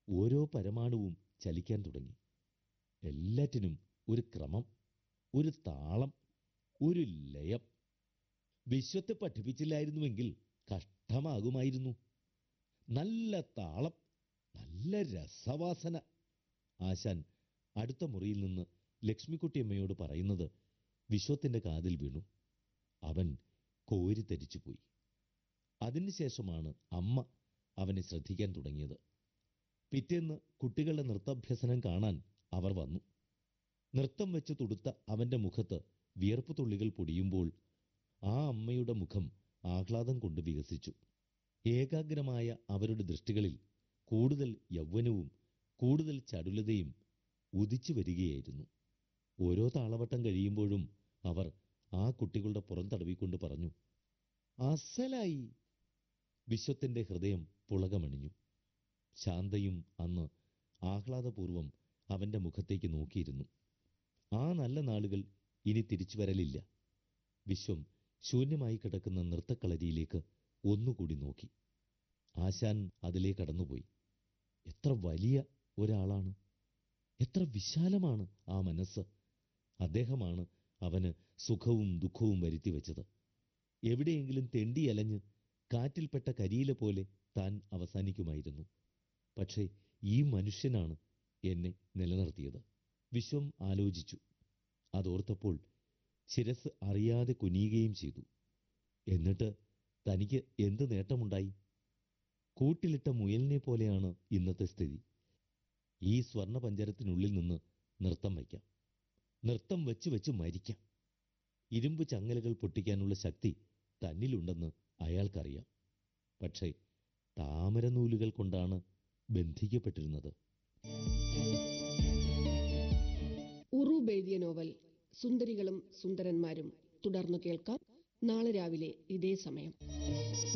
ഓരോ പരമാണുവും ചലിക്കാൻ തുടങ്ങി. എല്ലാറ്റിനും ഒരു ക്രമം, ഒരു താളം, ഒരു ലയം. വിശ്വത്തെ പഠിപ്പിച്ചില്ലായിരുന്നുവെങ്കിൽ കഷ്ടമാകുമായിരുന്നു. നല്ല താളം, നല്ല രസവാസന. ആശാൻ അടുത്ത മുറിയിൽ നിന്ന് ലക്ഷ്മിക്കുട്ടിയമ്മയോട് പറയുന്നത് വിശ്വത്തിന്റെ കാതിൽ വീണു. അവൻ കോരിത്തരിച്ചുപോയി. അതിനുശേഷമാണ് അമ്മ അവനെ ശ്രദ്ധിക്കാൻ തുടങ്ങിയത്. പിറ്റേന്ന് കുട്ടികളുടെ നൃത്താഭ്യസനം കാണാൻ അവർ വന്നു. നൃത്തം വെച്ച് തുടുത്ത അവന്റെ മുഖത്ത് വിയർപ്പ് തുള്ളികൾ പൊടിയുമ്പോൾ ആ അമ്മയുടെ മുഖം ആഹ്ലാദം കൊണ്ട് വികസിച്ചു. ഏകാഗ്രമായ അവരുടെ ദൃഷ്ടികളിൽ കൂടുതൽ യൗവനവും കൂടുതൽ ചടുലതയും ഉദിച്ചു വരികയായിരുന്നു. ഓരോ താളവട്ടം കഴിയുമ്പോഴും അവർ ആ കുട്ടികളുടെ പുറം തടവിക്കൊണ്ട് പറഞ്ഞു, അസലായി. വിശ്വത്തിന്റെ ഹൃദയം പുളകമണിഞ്ഞു. ശാന്തയും അന്ന് ആഹ്ലാദപൂർവം അവന്റെ മുഖത്തേക്ക് നോക്കിയിരുന്നു. ആ നല്ല നാളുകൾ ഇനി തിരിച്ചു വരലില്ല. വിശ്വം ശൂന്യമായി കിടക്കുന്ന നൃത്തക്കളരിയിലേക്ക് ഒന്നുകൂടി നോക്കി. ആശാൻ അതിലേ കടന്നുപോയി. എത്ര വലിയ ഒരാളാണ്! എത്ര വിശാലമാണ് ആ മനസ്സ്! അദ്ദേഹമാണ് അവന് സുഖവും ദുഃഖവും വരുത്തിവെച്ചത്. എവിടെയെങ്കിലും തെണ്ടിയലഞ്ഞ് കാറ്റിൽപ്പെട്ട കരിയില പോലെ താൻ അവസാനിക്കുമായിരുന്നു. പക്ഷേ ഈ മനുഷ്യനാണ് എന്നെ നിലനിർത്തിയത്. വിശ്വം ആലോചിച്ചു. അതോർത്തപ്പോൾ ശിരസ് അറിയാതെ കുനിയുകയും ചെയ്തു. എന്നിട്ട് തനിക്ക് എന്ത് നേട്ടമുണ്ടായി? കൂട്ടിലിട്ട മുയലിനെ പോലെയാണ് ഇന്നത്തെ സ്ഥിതി. ഈ സ്വർണ്ണ പഞ്ചരത്തിനുള്ളിൽ നിന്ന് നൃത്തം വയ്ക്കാം, നൃത്തം വെച്ച് വെച്ച് മരിക്കാം. ഇരുമ്പ് ചങ്ങലകൾ പൊട്ടിക്കാനുള്ള ശക്തി തന്നിലുണ്ടെന്ന് അയാൾക്കറിയാം. പക്ഷേ താമരനൂലുകൾ കൊണ്ടാണ് ബന്ധിക്കപ്പെട്ടിരുന്നത്. ഉറൂബ് എഴുതിയ നോവൽ സുന്ദരികളും സുന്ദരന്മാരും തുടർന്നു കേൾക്കാം നാളെ രാവിലെ ഇതേ സമയം.